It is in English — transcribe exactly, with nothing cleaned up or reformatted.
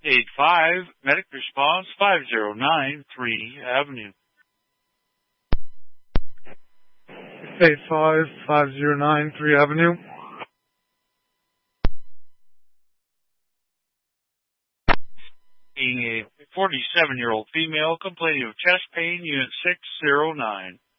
eight five, Medic Response, five zero nine three Avenue. eight five, five zero nine three Avenue. Being a forty-seven-year-old female complaining of chest pain, Unit six zero nine.